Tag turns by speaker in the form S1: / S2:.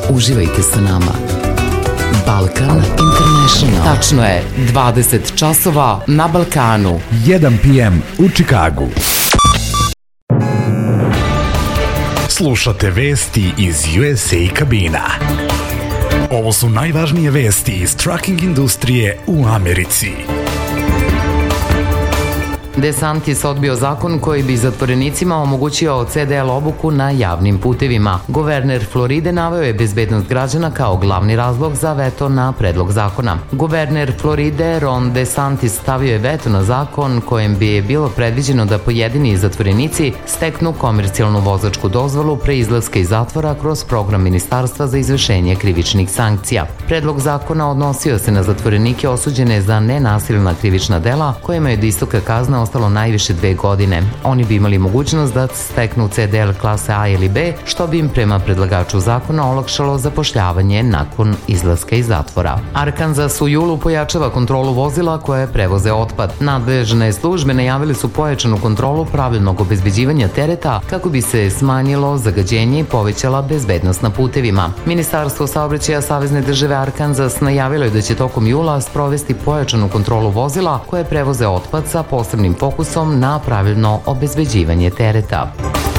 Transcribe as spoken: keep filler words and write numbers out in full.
S1: Uživajte sa nama. Balkan International. Tačno je, dvadeset časova na Balkanu.
S2: jedan pe em u Čikagu. Slušate vesti iz U S A kabina. Ovo su najvažnije vesti iz trucking industrije u Americi.
S1: DeSantis odbio zakon koji bi zatvorenicima omogućio C D L obuku na javnim putevima. Guverner Floride naveo je bezbednost građana kao glavni razlog za veto na predlog zakona. Guverner Floride Ron DeSantis stavio je veto na zakon kojem bi bilo predviđeno da pojedini zatvorenici steknu komercijalnu vozačku dozvolu pre izlaska iz zatvora kroz program Ministarstva za izvršenje krivičnih sankcija. Predlog zakona odnosio se na zatvorenike osuđene za nenasilna krivična dela kojima je od istoka kazna ostalo najviše dve godine. Oni bi imali mogućnost da steknu C D L klase A ili B, što bi im prema predlagaču zakona olakšalo zapošljavanje nakon izlaska iz zatvora. Arkansas u julu pojačava kontrolu vozila koje prevoze otpad. Nadležne službe najavili su pojačanu kontrolu pravilnog obezbeđivanja tereta kako bi se smanjilo zagađenje i povećala bezbednost na putevima. Ministarstvo saobraćaja Savezne države Arkansas najavilo je da će tokom jula sprovesti pojačanu kontrolu vozila koje prevoze otpad sa posebnim fokusom na pravilno obezbeđivanje tereta.